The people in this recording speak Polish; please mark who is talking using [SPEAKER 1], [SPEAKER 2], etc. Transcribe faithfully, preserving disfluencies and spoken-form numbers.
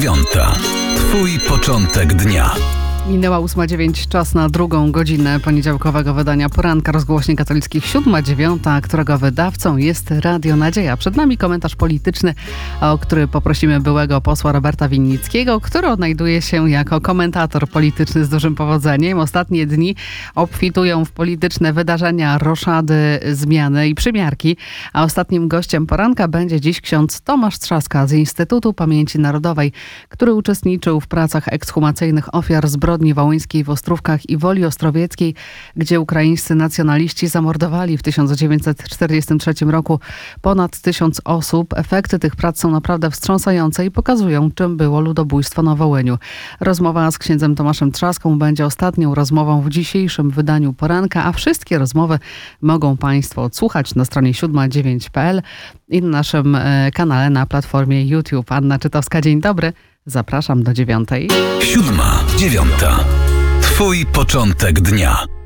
[SPEAKER 1] dziewiąta. Twój początek dnia.
[SPEAKER 2] Minęła ósma dziewięć, czas na drugą godzinę poniedziałkowego wydania poranka Rozgłośni Katolickich siódma dziewiąta, którego wydawcą jest Radio Nadzieja. Przed nami komentarz polityczny, o który poprosimy byłego posła Roberta Winnickiego, który odnajduje się jako komentator polityczny z dużym powodzeniem. Ostatnie dni obfitują w polityczne wydarzenia, roszady, zmiany i przymiarki, a ostatnim gościem poranka będzie dziś ksiądz Tomasz Trzaska z Instytutu Pamięci Narodowej, który uczestniczył w pracach ekshumacyjnych ofiar zbrodni wołyńskiej w Ostrówkach i Woli Ostrowieckiej, gdzie ukraińscy nacjonaliści zamordowali w tysiąc dziewięćset czterdziestym trzecim roku ponad tysiąc osób. Efekty tych prac są naprawdę wstrząsające i pokazują, czym było ludobójstwo na Wołyniu. Rozmowa z księdzem Tomaszem Trzaską będzie ostatnią rozmową w dzisiejszym wydaniu poranka, a wszystkie rozmowy mogą Państwo odsłuchać na stronie siódma dziewięć kropka p l i na naszym kanale na platformie YouTube. Anna Czytowska, dzień dobry. Zapraszam do dziewiątej.
[SPEAKER 1] Siódma, dziewiąta. Twój początek dnia.